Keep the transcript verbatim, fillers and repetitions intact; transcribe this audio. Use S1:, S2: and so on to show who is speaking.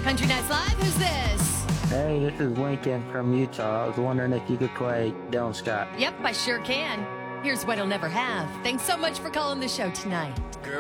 S1: Country Nights Live, who's this?
S2: Hey, this is Lincoln from Utah. I was wondering if you could play Dylan Scott.
S1: Yep, I sure can. Here's what he'll never have. Thanks so much for calling the show tonight.